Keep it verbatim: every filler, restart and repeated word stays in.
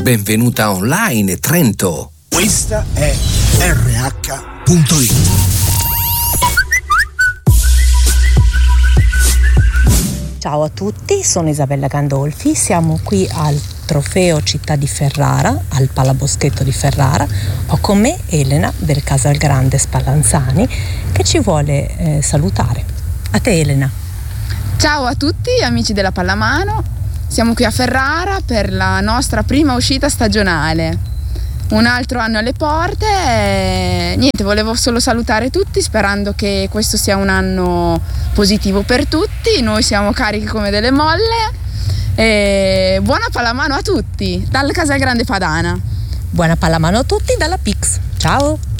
Benvenuta online Trento. Questa è R H punto I T. Ciao a tutti, sono Isabella Gandolfi, siamo qui al Trofeo Città di Ferrara, al Palaboschetto di Ferrara. Ho con me Elena del Casalgrande Spallanzani che ci vuole eh, salutare. A te Elena. Ciao a tutti amici della pallamano, siamo qui a Ferrara per la nostra prima uscita stagionale. Un altro anno alle porte e niente, volevo solo salutare tutti sperando che questo sia un anno positivo per tutti. Noi siamo carichi come delle molle e buona pallamano a tutti dal Casalgrande Padana. Buona pallamano a tutti dalla Pix. Ciao!